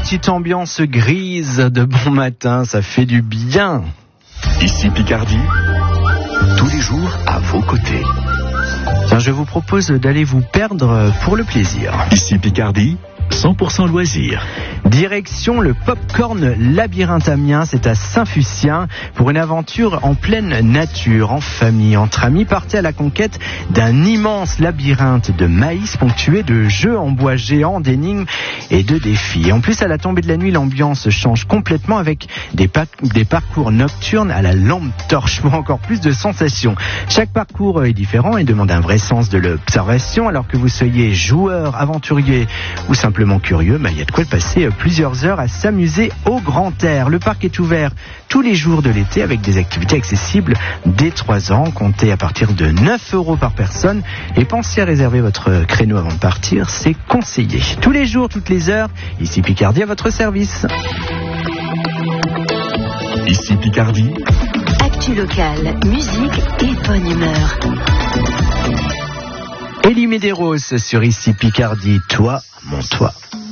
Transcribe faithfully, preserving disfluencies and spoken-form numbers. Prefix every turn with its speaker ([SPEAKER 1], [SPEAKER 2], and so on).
[SPEAKER 1] petite ambiance grise de bon matin, ça fait du bien.
[SPEAKER 2] Ici Picardie, tous les jours à vos côtés.
[SPEAKER 1] Tiens, je vous propose d'aller vous perdre pour le plaisir.
[SPEAKER 2] Ici Picardie, cent pour cent loisirs.
[SPEAKER 1] Direction le Popcorn Labyrinthe Amiens, c'est à Saint-Fucien, pour une aventure en pleine nature, en famille, entre amis. Partez à la conquête d'un immense labyrinthe de maïs ponctué de jeux en bois géants, d'énigmes et de défis. En plus, à la tombée de la nuit, l'ambiance change complètement avec des, pa- des parcours nocturnes à la lampe torche pour encore plus de sensations. Chaque parcours est différent et demande un vrai sens de l'observation. Alors que vous soyez joueur, aventurier ou simplement curieux, bah, il y a de quoi passer plusieurs heures à s'amuser au grand air. Le parc est ouvert tous les jours de l'été avec des activités accessibles dès trois ans. Comptez à partir de neuf euros par personne et pensez à réserver votre créneau avant de partir, c'est conseillé. Tous les jours, toutes les heures, ici Picardie à votre service.
[SPEAKER 2] Ici Picardie.
[SPEAKER 3] Actu locale, musique et bonne humeur.
[SPEAKER 1] Elie Medeiros sur Ici Picardie, toi, mon toi.